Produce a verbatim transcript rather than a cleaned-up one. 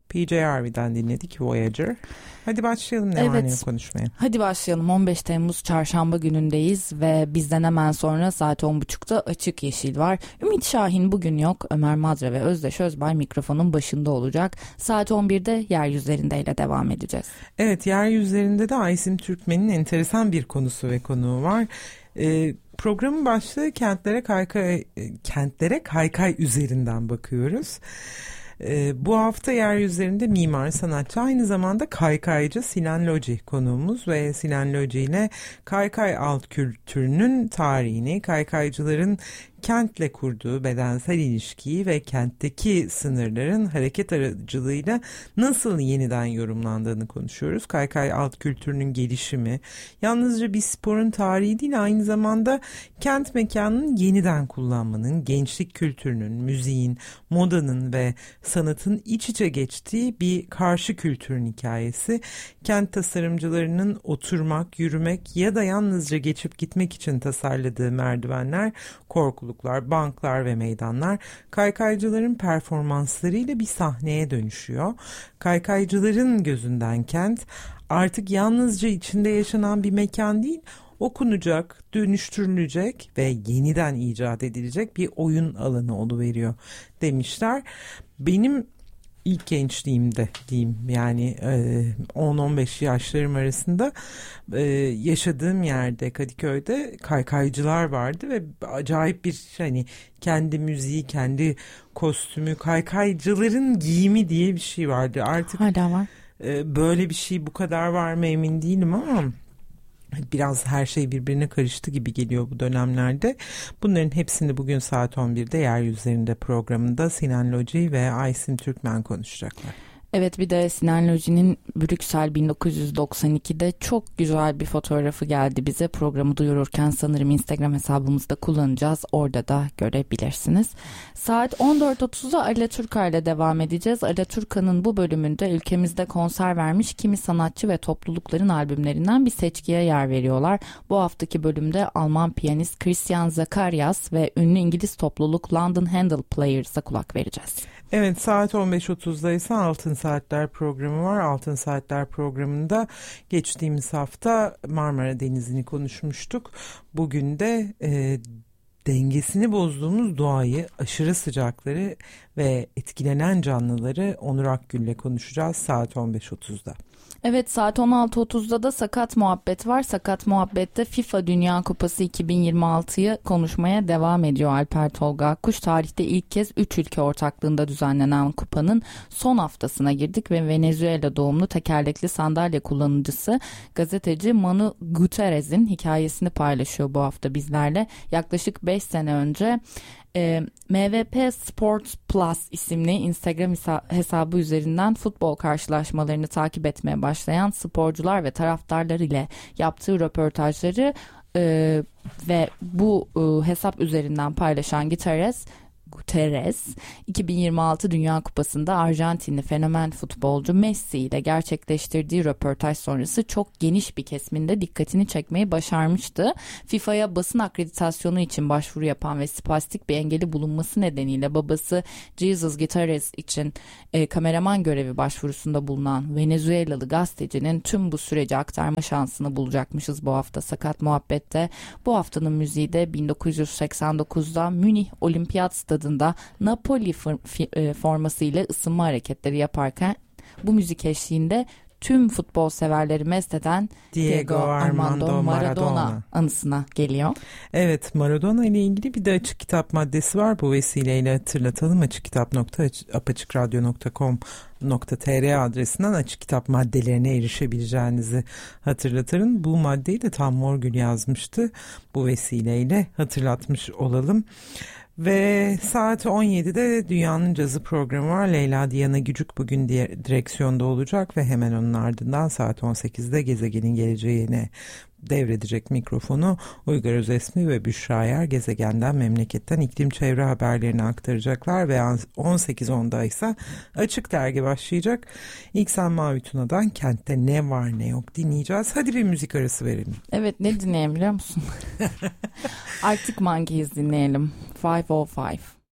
P J Harvey'den dinledik Voyager. Hadi başlayalım ne evet. var ne yok konuşmaya. Hadi başlayalım. on beş Temmuz Çarşamba günündeyiz ve bizden hemen sonra saat on buçukta Açık Yeşil var. Ümit Şahin bugün yok. Ömer Madra ve Özdeş Özbay mikrofonun başında olacak. Saat on birde Yeryüzlerinde ile devam edeceğiz. Evet, Yeryüzlerinde de Aysim Türkmen'in enteresan bir konusu ve konuğu var. Ee, programın başlığı kentlere kaykay, kentlere kaykay üzerinden bakıyoruz. Ee, bu hafta Yeryüzlerinde mimar, sanatçı, aynı zamanda kaykaycı Sinan Loci konuğumuz ve Sinan Loci ile kaykay alt kültürünün tarihini, kaykaycıların kentle kurduğu bedensel ilişkiyi ve kentteki sınırların hareket aracılığıyla nasıl yeniden yorumlandığını konuşuyoruz. Kaykay alt kültürünün gelişimi yalnızca bir sporun tarihi değil, aynı zamanda kent mekanının yeniden kullanmanın, gençlik kültürünün, müziğin, modanın ve sanatın iç içe geçtiği bir karşı kültürün hikayesi. Kent tasarımcılarının oturmak, yürümek ya da yalnızca geçip gitmek için tasarladığı merdivenler, korkuluklar, banklar ve meydanlar kaykaycıların performanslarıyla bir sahneye dönüşüyor. Kaykaycıların gözünden kent artık yalnızca içinde yaşanan bir mekan değil, okunacak, dönüştürülecek ve yeniden icat edilecek bir oyun alanı oluveriyor demişler. Benim İlk gençliğimde diyeyim, yani on on beş yaşlarım arasında yaşadığım yerde, Kadıköy'de kaykaycılar vardı ve acayip bir hani kendi müziği, kendi kostümü, kaykaycıların giyimi diye bir şey vardı. Artık hala var. Böyle bir şey bu kadar var mı emin değilim ama biraz her şey birbirine karıştı gibi geliyor bu dönemlerde. Bunların hepsini bugün saat on birde Yeryüzlerinde programında Sinan Loci ve Aysim Türkmen konuşacaklar. Evet, bir de Sinan Loci'nin Brüksel bin dokuz yüz doksan ikide çok güzel bir fotoğrafı geldi bize. Programı duyururken sanırım Instagram hesabımızda kullanacağız. Orada da görebilirsiniz. Saat on dört otuzda Alaturka ile devam edeceğiz. Alaturka'nın bu bölümünde ülkemizde konser vermiş kimi sanatçı ve toplulukların albümlerinden bir seçkiye yer veriyorlar. Bu haftaki bölümde Alman piyanist Christian Zacharias ve ünlü İngiliz topluluk London Handel Players'a kulak vereceğiz. Evet, saat on beş otuzda ise Altın Saatler programı var. Altın Saatler programında geçtiğimiz hafta Marmara Denizi'ni konuşmuştuk. Bugün de e, dengesini bozduğumuz doğayı, aşırı sıcakları ve etkilenen canlıları Onur Akgül'le konuşacağız saat on beş otuzda. Evet, saat on altı otuzda da Sakat Muhabbet var. Sakat Muhabbet'te FIFA Dünya Kupası iki bin yirmi altıyı konuşmaya devam ediyor Alper Tolga Akkuş. Tarihte ilk kez üç ülke ortaklığında düzenlenen kupanın son haftasına girdik ve Venezuela doğumlu tekerlekli sandalye kullanıcısı gazeteci Manu Gutierrez'in hikayesini paylaşıyor bu hafta bizlerle. Yaklaşık beş sene önce E, M V P Sports Plus isimli Instagram hesabı üzerinden futbol karşılaşmalarını takip etmeye başlayan sporcular ve taraftarlar ile yaptığı röportajları e, ve bu e, hesap üzerinden paylaşan Gutierrez Guterres, iki bin yirmi altı Dünya Kupası'nda Arjantinli fenomen futbolcu Messi ile gerçekleştirdiği röportaj sonrası çok geniş bir kesiminde dikkatini çekmeyi başarmıştı. FIFA'ya basın akreditasyonu için başvuru yapan ve spastik bir engeli bulunması nedeniyle babası Jesus Guterres için e, kameraman görevi başvurusunda bulunan Venezuelalı gazetecinin tüm bu süreci aktarma şansını bulacakmışız bu hafta Sakat Muhabbet'te. Bu haftanın müziği de bin dokuz yüz seksen dokuzda Münih Olimpiyat Stadında Napoli formasıyla ısınma hareketleri yaparken bu müzik eşliğinde tüm futbol severleri mest eden Diego, Diego Armando, Armando Maradona, Maradona anısına geliyor. Evet, Maradona ile ilgili bir de açık kitap maddesi var. Bu vesileyle hatırlatalım. açıkkitap nokta apaçıkradyo nokta com nokta tr adresinden açık kitap maddelerine erişebileceğinizi hatırlatırım. Bu maddeyi de Tam Morgül yazmıştı. Bu vesileyle hatırlatmış olalım. Ve saat on yedide Dünyanın Cazı programı var. Leyla Diana Gücük bugün direksiyonda olacak ve hemen onun ardından saat on sekizde Gezegenin Geleceğine devredecek mikrofonu Uygar Özesmi ve Büşra Yer gezegenden, memleketten iklim çevre haberlerini aktaracaklar ve on sekiz onda ise Açık Dergi başlayacak. İlksen Mavi Tuna'dan Kentte Ne Var Ne Yok dinleyeceğiz. Hadi bir müzik arası verelim. Evet, ne dinleyelim biliyor musun? Arctic Monkeys dinleyelim. five oh five.